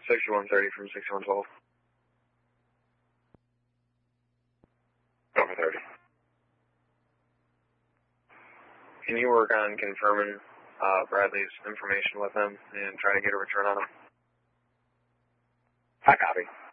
6130 from 6112. Over 30. Can you work on confirming Bradley's information with him and try to get a return on him? I copy.